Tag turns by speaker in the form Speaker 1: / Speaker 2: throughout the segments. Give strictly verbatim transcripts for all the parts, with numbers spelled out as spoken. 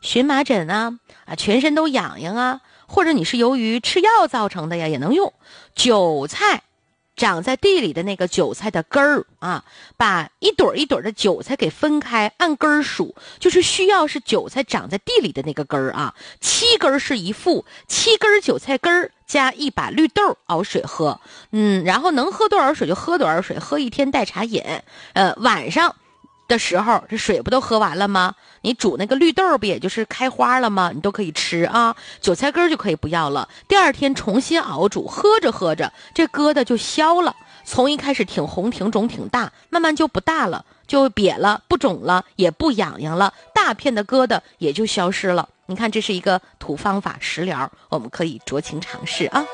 Speaker 1: 荨麻疹啊，啊，全身都痒痒啊，或者你是由于吃药造成的呀，也能用。韭菜长在地里的那个韭菜的根儿啊，把一朵一朵的韭菜给分开，按根儿数，就是需要是韭菜长在地里的那个根儿啊，七根是一副，七根韭菜根儿加一把绿豆熬水喝，嗯，然后能喝多少水就喝多少水，喝一天代茶饮。呃，晚上的时候这水不都喝完了吗？你煮那个绿豆不也就是开花了吗？你都可以吃啊，韭菜根就可以不要了。第二天重新熬煮，喝着喝着这疙瘩就消了，从一开始挺红挺肿挺大，慢慢就不大了，就瘪了，不肿了，也不痒痒了，大片的疙瘩也就消失了。你看这是一个土方法食疗，我们可以酌情尝试啊。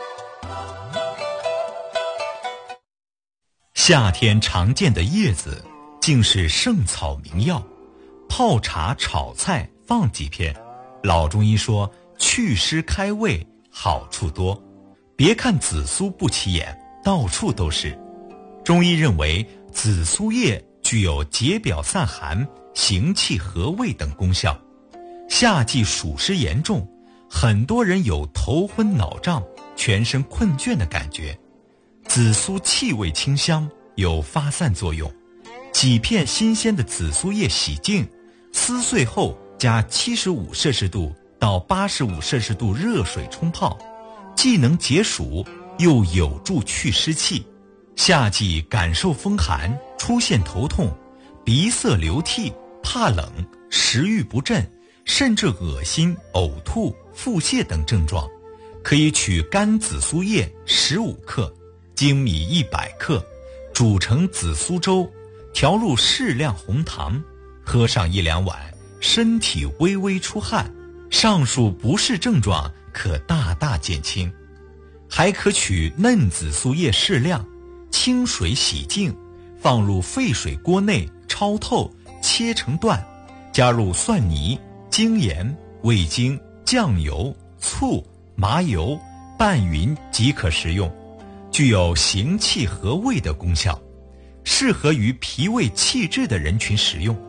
Speaker 2: 夏天常见的叶子竟是圣草名药，泡茶炒菜放几片，老中医说祛湿开胃好处多。别看紫苏不起眼，到处都是。中医认为紫苏叶具有解表散寒、行气和胃等功效。夏季暑湿严重，很多人有头昏脑胀、全身困倦的感觉。紫苏气味清香，有发散作用。几片新鲜的紫苏叶洗净，撕碎后加七十五摄氏度到八十五摄氏度热水冲泡，既能解暑，又有助祛湿气。夏季感受风寒，出现头痛、鼻塞流涕、怕冷、食欲不振，甚至恶心、呕吐、腹泻等症状，可以取干紫苏叶十五克、粳米一百克，煮成紫苏粥，调入适量红糖，喝上一两碗，身体微微出汗，上述不适症状可大大减轻。还可取嫩紫苏叶适量，清水洗净，放入沸水锅内焯透，切成段，加入蒜泥、精盐、味精、酱油、醋、麻油，拌匀即可食用，具有行气和胃的功效，适合于脾胃气滞的人群食用。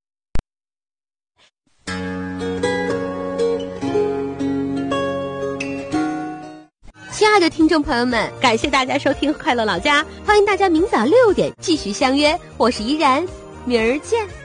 Speaker 3: 亲爱的听众朋友们，感谢大家收听快乐老家，欢迎大家明早六点继续相约，我是依然，明儿见。